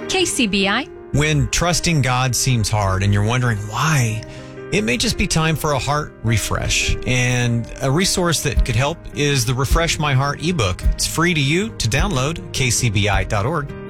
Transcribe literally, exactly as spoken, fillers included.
K C B I. When trusting God seems hard and you're wondering why, it may just be time for a heart refresh. And a resource that could help is the Refresh My Heart ebook. It's free to you to download, k c b i dot org.